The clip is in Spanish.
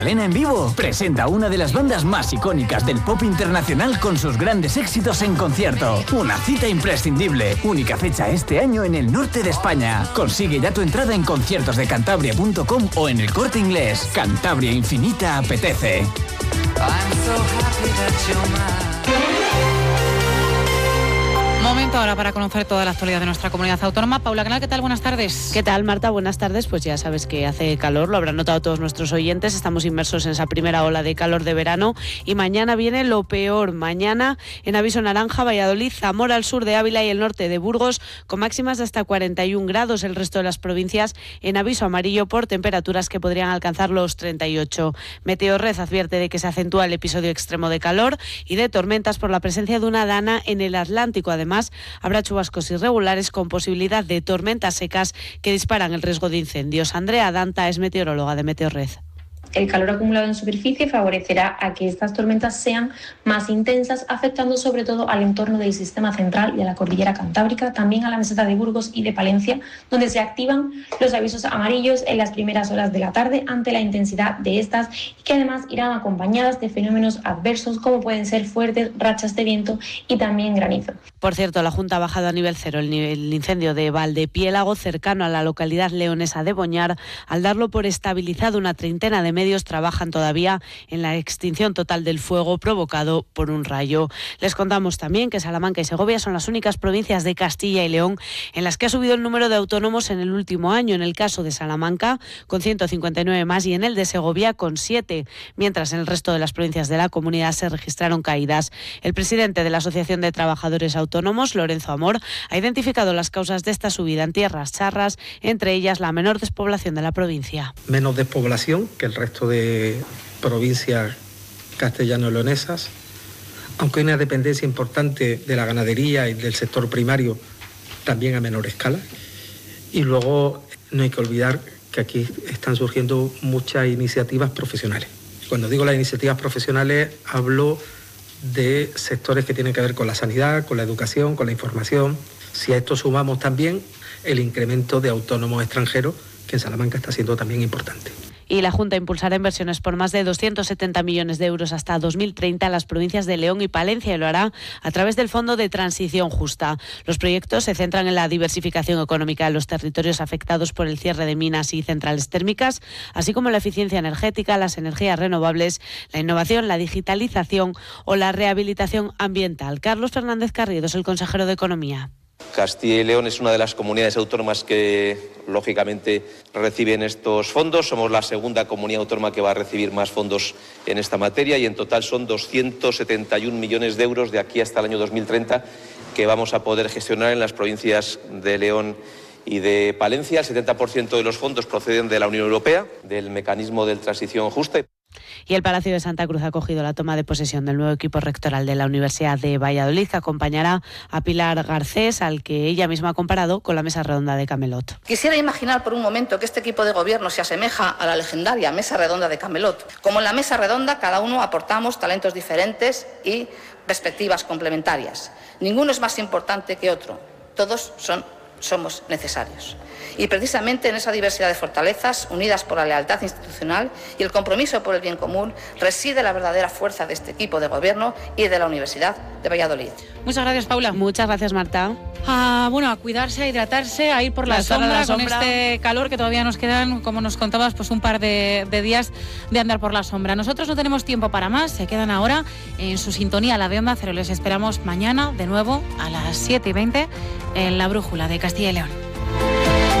Elena en vivo presenta una de las bandas más icónicas del pop internacional con sus grandes éxitos en concierto. Una cita imprescindible, única fecha este año en el norte de España. Consigue ya tu entrada en conciertosdecantabria.com o en El Corte Inglés. Cantabria Infinita apetece. Momento ahora para conocer toda la actualidad de nuestra comunidad autónoma. Paula Canal, ¿qué tal? Buenas tardes. ¿Qué tal, Marta? Buenas tardes. Pues ya sabes que hace calor, lo habrán notado todos nuestros oyentes. Estamos inmersos en esa primera ola de calor de verano y mañana viene lo peor. Mañana en aviso naranja, Valladolid, Zamora, al sur de Ávila y el norte de Burgos, con máximas de hasta 41 grados. El resto de las provincias en aviso amarillo por temperaturas que podrían alcanzar los 38. Meteorred advierte de que se acentúa el episodio extremo de calor y de tormentas por la presencia de una dana en el Atlántico. Además, habrá chubascos irregulares con posibilidad de tormentas secas que disparan el riesgo de incendios. Andrea Danta es meteoróloga de Meteorred. El calor acumulado en superficie favorecerá a que estas tormentas sean más intensas, afectando sobre todo al entorno del sistema central y a la cordillera cantábrica, también a la meseta de Burgos y de Palencia, donde se activan los avisos amarillos en las primeras horas de la tarde ante la intensidad de estas y que además irán acompañadas de fenómenos adversos como pueden ser fuertes rachas de viento y también granizo. Por cierto, la Junta ha bajado a nivel cero el incendio de Valdepiélago, cercano a la localidad leonesa de Boñar, al darlo por estabilizado. Una treintena de medios trabajan todavía en la extinción total del fuego provocado por un rayo. Les contamos también que Salamanca y Segovia son las únicas provincias de Castilla y León en las que ha subido el número de autónomos en el último año. En el caso de Salamanca, con 159 más, y en el de Segovia, con 7, mientras en el resto de las provincias de la comunidad se registraron caídas. El presidente de la Asociación de Trabajadores Autónomos, Lorenzo Amor, ha identificado las causas de esta subida en tierras charras, entre ellas la menor despoblación de la provincia. Menos despoblación que el resto de provincias castellano-leonesas, aunque hay una dependencia importante de la ganadería y del sector primario, también a menor escala. Y luego no hay que olvidar que aquí están surgiendo muchas iniciativas profesionales. Cuando digo las iniciativas profesionales hablo de sectores que tienen que ver con la sanidad, con la educación, con la información. Si a esto sumamos también el incremento de autónomos extranjeros, que en Salamanca está siendo también importante. Y la Junta impulsará inversiones por más de 270 millones de euros hasta 2030 en las provincias de León y Palencia, y lo hará a través del Fondo de Transición Justa. Los proyectos se centran en la diversificación económica de los territorios afectados por el cierre de minas y centrales térmicas, así como la eficiencia energética, las energías renovables, la innovación, la digitalización o la rehabilitación ambiental. Carlos Fernández Carriedo es el consejero de Economía. Castilla y León es una de las comunidades autónomas que, lógicamente, reciben estos fondos. Somos la segunda comunidad autónoma que va a recibir más fondos en esta materia y en total son 271 millones de euros de aquí hasta el año 2030 que vamos a poder gestionar en las provincias de León y de Palencia. El 70% de los fondos proceden de la Unión Europea, del mecanismo de transición justa. Y el Palacio de Santa Cruz ha acogido la toma de posesión del nuevo equipo rectoral de la Universidad de Valladolid, que acompañará a Pilar Garcés, al que ella misma ha comparado con la Mesa Redonda de Camelot. Quisiera imaginar por un momento que este equipo de gobierno se asemeja a la legendaria Mesa Redonda de Camelot. Como en la Mesa Redonda, cada uno aportamos talentos diferentes y perspectivas complementarias. Ninguno es más importante que otro. Todos somos necesarios. Y precisamente en esa diversidad de fortalezas, unidas por la lealtad institucional y el compromiso por el bien común, reside la verdadera fuerza de este equipo de gobierno y de la Universidad de Valladolid. Muchas gracias, Paula. Muchas gracias, Marta. A cuidarse, a hidratarse, a ir por la sombra con este calor que todavía nos quedan, como nos contabas, pues un par de días de andar por la sombra. Nosotros no tenemos tiempo para más, se quedan ahora en su sintonía, la de Onda Cero. Les esperamos mañana de nuevo a las 7:20 en La Brújula de Castilla y León.